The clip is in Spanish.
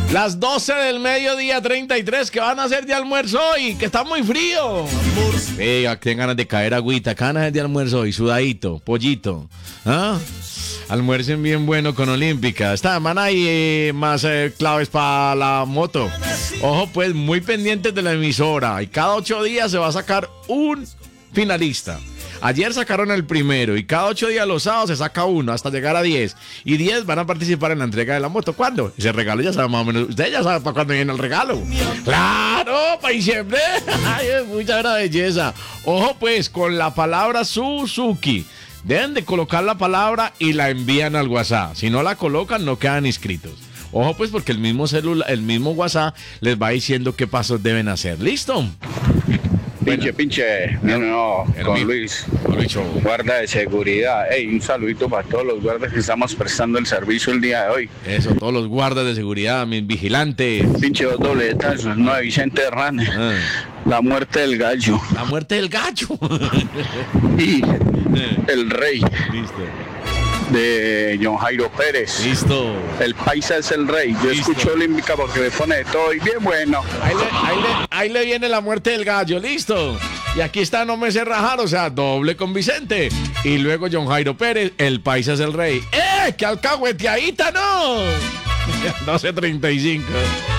Las 12 del mediodía 33, ¿qué van a hacer de almuerzo hoy? Que está muy frío. Tengan ganas de caer agüita, ¿qué van a hacer de almuerzo hoy? Sudadito, pollito. ¿Ah? Almuercen bien bueno con Olímpica. Esta semana hay más claves para la moto. Ojo, pues, muy pendientes de la emisora. Y cada 8 días se va a sacar un finalista. Ayer sacaron el primero y cada 8 días los sábados se saca uno hasta llegar a 10. Y 10 van a participar en la entrega de la moto. ¿Cuándo? Ese regalo ya sabe más o menos. Usted ya sabe para cuándo viene el regalo. ¡Claro! ¡Para diciembre! ¡Ay, es mucha gran belleza! Ojo pues, con la palabra Suzuki. Deben de colocar la palabra y la envían al WhatsApp. Si no la colocan, no quedan inscritos. Ojo pues, porque el mismo WhatsApp les va diciendo qué pasos deben hacer. ¿Listo? Pinche, no, con Luis, guarda de seguridad. Ey, un saludito para todos los guardas que estamos prestando el servicio el día de hoy. Eso, todos los guardas de seguridad, mis vigilantes. Pinche 2 dobletazos, no, de Vicente Hernández. La muerte del gallo. La muerte del gallo. Y el rey. Listo. De John Jairo Pérez. Listo. El paisa es el rey. Yo escucho Olímpica porque me pone de todo y bien bueno. Ahí le viene la muerte del gallo. Listo. Y aquí está No Me Sé Rajar, o sea, doble con Vicente. Y luego John Jairo Pérez, el paisa es el rey. ¡Que alcahueteadita no! 12:35.